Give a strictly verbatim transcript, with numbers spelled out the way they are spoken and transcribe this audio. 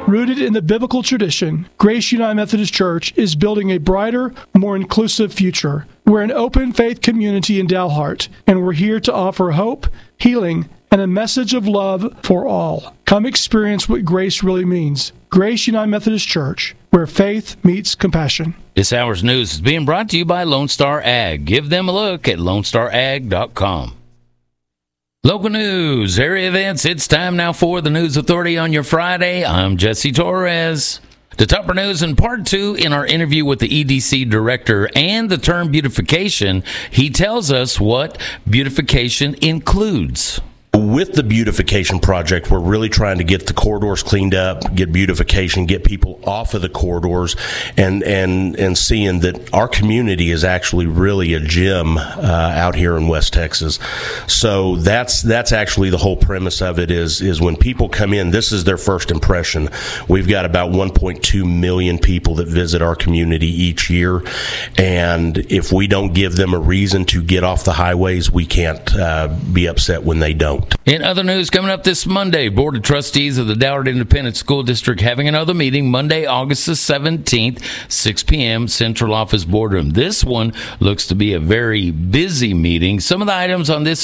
Rooted in the biblical tradition, Grace United Methodist Church is building a brighter, more inclusive future. We're an open faith community in Dalhart, and we're here to offer hope, healing, and a message of love for all. Come experience what grace really means. Grace United Methodist Church, where faith meets compassion. This hour's news is being brought to you by Lone Star Ag. Give them a look at lone star ag dot com. Local news, area events. It's time now for the News Authority on your Friday. I'm Jesse Torres. To Tupper News in part two, in our interview with the E D C director and the term beautification, he tells us what beautification includes. With the beautification project, we're really trying to get the corridors cleaned up, get beautification, get people off of the corridors, and and and seeing that our community is actually really a gem uh, out here in West Texas. So that's that's actually the whole premise of it is is when people come in, this is their first impression. We've got about one point two million people that visit our community each year, and if we don't give them a reason to get off the highways, we can't uh, be upset when they don't. In other news, coming up this Monday, Board of Trustees of the Dalhart Independent School District having another meeting Monday, August the seventeenth, six p.m., Central Office Boardroom. This one looks to be a very busy meeting. Some of the items on this